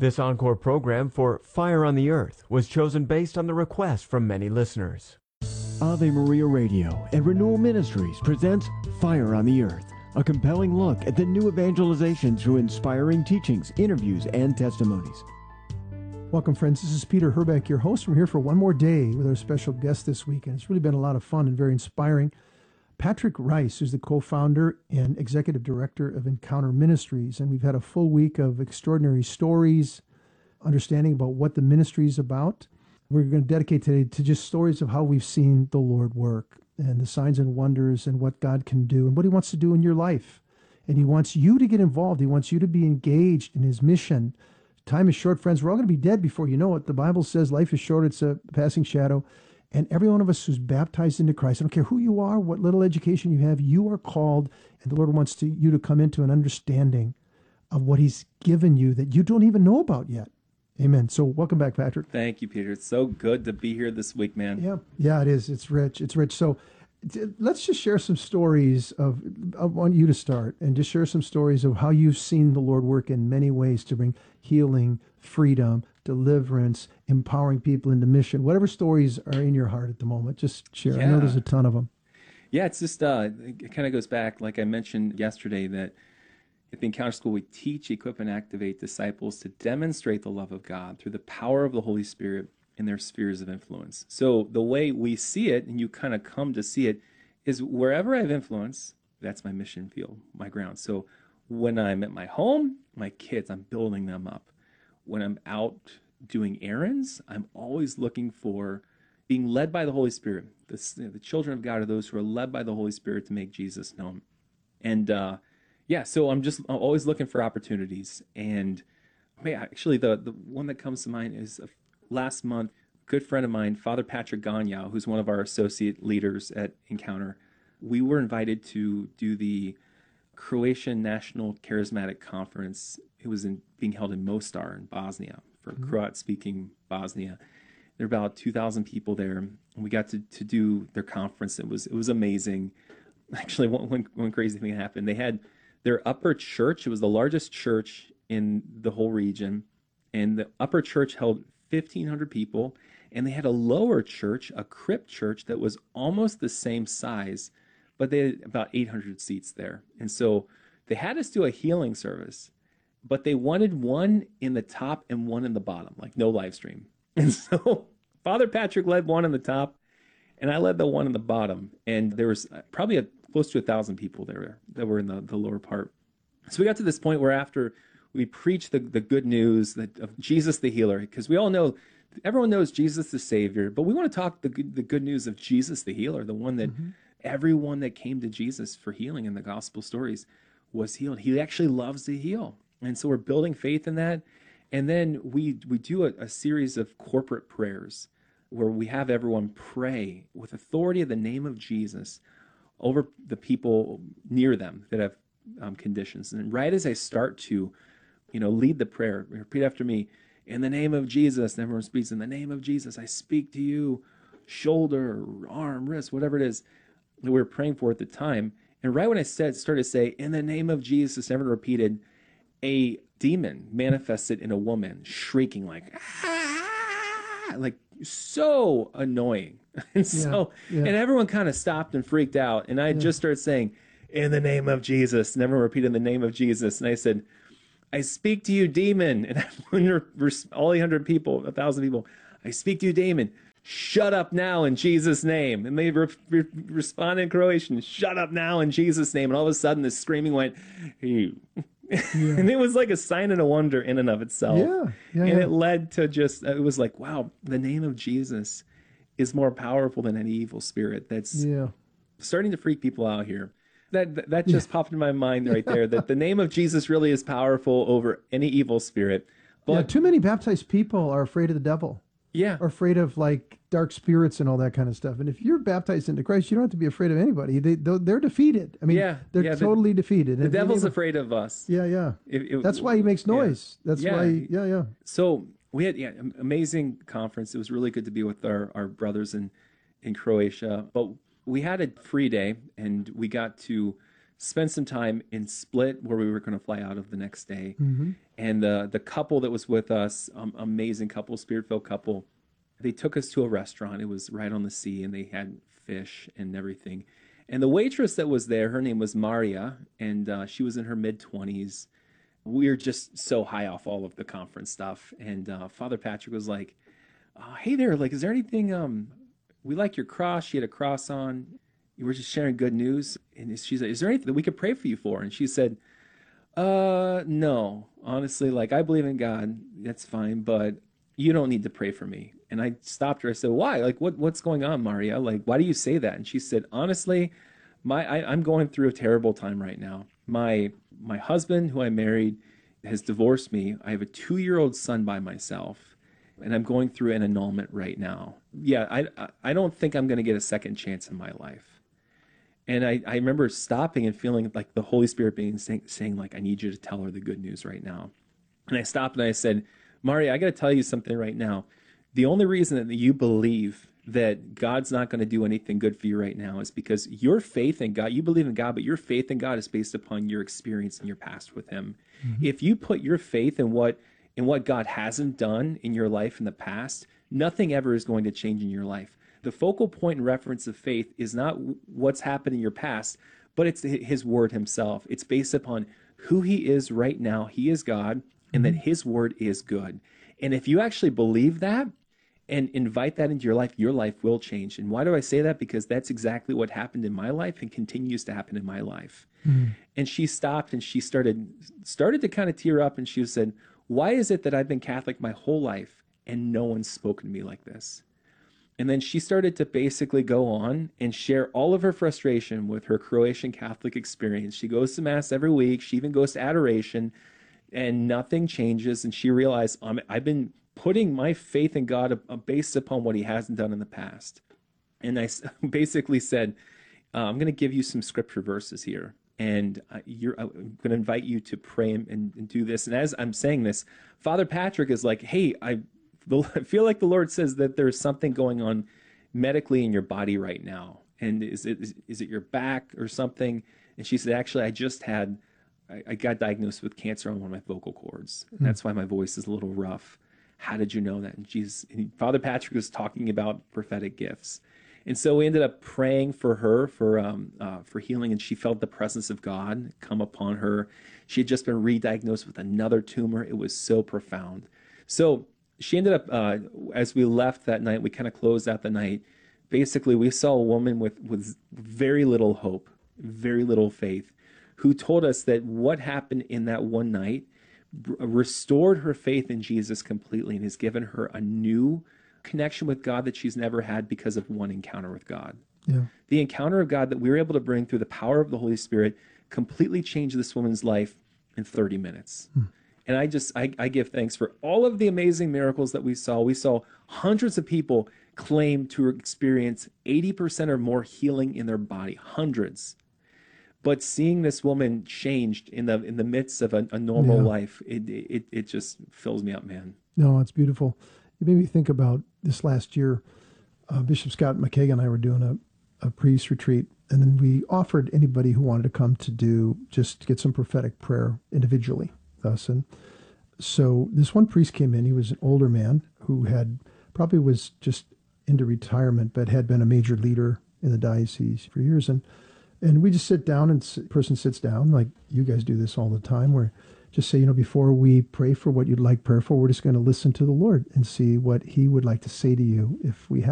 This encore program for Fire on the Earth was chosen based on the request from many listeners. Ave Maria Radio and Renewal Ministries presents Fire on the Earth, a compelling look at the new evangelization through inspiring teachings, interviews, and testimonies. Welcome, friends. This is Peter Herbeck, your host. We're here for one more day with our special guest this week, and it's really been a lot of fun and very inspiring. Patrick Rice, who's the co-founder and executive director of Encounter Ministries, and we've had a full week of extraordinary stories, understanding about what the ministry is about. We're going to dedicate today to just stories of how we've seen the Lord work and the signs and wonders and what God can do and what he wants to do in your life. And he wants you to get involved. He wants you to be engaged in his mission. Time is short, friends. We're all going to be dead before you know it. The Bible says life is short. It's a passing shadow. And every one of us who's baptized into Christ, I don't care who you are, what little education you have, you are called, and the Lord wants you to come into an understanding of what he's given you that you don't even know about yet. Amen. So welcome back, Patrick. Thank you, Peter. It's so good to be here this week, man. Yeah, it is. It's rich. It's rich. So let's just share some stories of, I want you to start, and just share some stories of how you've seen the Lord work in many ways to bring healing, freedom, deliverance, empowering people into mission. Whatever stories are in your heart at the moment, just share. I know there's a ton of them. Yeah, it's just, it kind of goes back, like I mentioned yesterday, that at the Encounter School, we teach, equip, and activate disciples to demonstrate the love of God through the power of the Holy Spirit in their spheres of influence. So the way we see it, and you kind of come to see it, is wherever I have influence, that's my mission field, my ground. So when I'm at my home, my kids, I'm building them up. When I'm out doing errands, I'm always looking for being led by the Holy Spirit. The children of God are those who are led by the Holy Spirit to make Jesus known. And so I'm always looking for opportunities. And actually, the one that comes to mind is last month, a good friend of mine, Father Patrick Gagnon, who's one of our associate leaders at Encounter, we were invited to do the Croatian National Charismatic Conference. It was being held in Mostar in Bosnia, for Croat-speaking Bosnia. There were about 2,000 people there, and we got to do their conference. It was amazing. Actually, one crazy thing happened. They had their upper church. It was the largest church in the whole region, and the upper church held 1,500 people, and they had a lower church, a crypt church, that was almost the same size, but they had about 800 seats there. And so they had us do a healing service, but they wanted one in the top and one in the bottom, like no live stream. And so Father Patrick led one in the top, and I led the one in the bottom. And there was probably close to 1,000 people there that were in the lower part. So we got to this point where after we preached the good news of Jesus the healer, because we all know, everyone knows Jesus the Savior, but we want to talk the good news of Jesus the healer, the one that everyone that came to Jesus for healing in the gospel stories was healed. He actually loves to heal. And so we're building faith in that. And then we do a series of corporate prayers where we have everyone pray with authority of the name of Jesus over the people near them that have conditions. And right as I start to, lead the prayer, repeat after me, in the name of Jesus, and everyone speaks, in the name of Jesus, I speak to you, shoulder, arm, wrist, whatever it is that we were praying for at the time. And right when I started to say, in the name of Jesus, everyone repeated, a demon manifested in a woman, shrieking like, ah, like so annoying. And and everyone kind of stopped and freaked out. And I just started saying, in the name of Jesus. And everyone repeated the name of Jesus. And I said, I speak to you, demon. And all 800 people, 1,000 people, I speak to you, demon. Shut up now in Jesus' name. And they responded in Croatian, shut up now in Jesus' name. And all of a sudden, this screaming went, hey. And it was like a sign and a wonder in and of itself. It led to it was like, wow, the name of Jesus is more powerful than any evil spirit that's starting to freak people out here. That just popped in my mind right there, that the name of Jesus really is powerful over any evil spirit. But too many baptized people are afraid of the devil. Are afraid of like dark spirits and all that kind of stuff. And if you're baptized into Christ, you don't have to be afraid of anybody. They're defeated. I mean, they're totally defeated. The devil's afraid of us. That's why he makes noise. That's why. So we had amazing conference. It was really good to be with our brothers in Croatia. But we had a free day, and we got to spent some time in Split, where we were going to fly out of the next day. Mm-hmm. And the couple that was with us, amazing couple, spirit-filled couple, they took us to a restaurant. It was right on the sea, and they had fish and everything. And the waitress that was there, her name was Maria, and she was in her mid-20s. We were just so high off all of the conference stuff. And Father Patrick was like, hey there, like, is there anything, we like your cross. She had a cross on. You were just sharing good news. And she said, is there anything that we could pray for you for? And she said, no, honestly, like, I believe in God. That's fine, but you don't need to pray for me. And I stopped her. I said, why? Like, what's going on, Maria? Like, why do you say that? And she said, honestly, I'm going through a terrible time right now. My husband, who I married, has divorced me. I have a 2-year-old son by myself, and I'm going through an annulment right now. Yeah, I don't think I'm going to get a second chance in my life. And I remember stopping and feeling like the Holy Spirit saying like, I need you to tell her the good news right now. And I stopped and I said, Maria, I got to tell you something right now. The only reason that you believe that God's not going to do anything good for you right now is because your faith in God, you believe in God, but your faith in God is based upon your experience in your past with him. Mm-hmm. If you put your faith in what God hasn't done in your life in the past, nothing ever is going to change in your life. The focal point and reference of faith is not what's happened in your past, but it's his word himself. It's based upon who he is right now. He is God, and that his word is good. And if you actually believe that and invite that into your life will change. And why do I say that? Because that's exactly what happened in my life and continues to happen in my life. Mm-hmm. And she stopped and she started to kind of tear up, and she said, why is it that I've been Catholic my whole life and no one's spoken to me like this? And then she started to basically go on and share all of her frustration with her Croatian Catholic experience. She goes to Mass every week. She even goes to adoration, and nothing changes. And she realized, I've been putting my faith in God based upon what he hasn't done in the past. And I basically said, I'm going to give you some scripture verses here. And I'm going to invite you to pray and do this. And as I'm saying this, Father Patrick is like, hey, I feel like the Lord says that there's something going on medically in your body right now. And is it your back or something? And she said, actually, I got diagnosed with cancer on one of my vocal cords. And that's why my voice is a little rough. How did you know that? And Father Patrick was talking about prophetic gifts. And so we ended up praying for her for healing, and she felt the presence of God come upon her. She had just been re-diagnosed with another tumor. It was so profound. So she ended up, as we left that night, we kind of closed out the night. Basically, we saw a woman with very little hope, very little faith, who told us that what happened in that one night restored her faith in Jesus completely and has given her a new connection with God that she's never had because of one encounter with God. Yeah. The encounter of God that we were able to bring through the power of the Holy Spirit completely changed this woman's life in 30 minutes. And I give thanks for all of the amazing miracles that we saw. We saw hundreds of people claim to experience 80% or more healing in their body, hundreds. But seeing this woman changed in the midst of a normal life, it just fills me up, man. No, it's beautiful. It made me think about this last year. Bishop Scott McKagan and I were doing a priest retreat, and then we offered anybody who wanted to come to get some prophetic prayer individually with us. And so this one priest came in. He was an older man who probably was just into retirement, but had been a major leader in the diocese for years. And we just sit down, and the person sits down, like you guys do this all the time, where just say, before we pray for what you'd like prayer for, we're just going to listen to the Lord and see what he would like to say to you if we have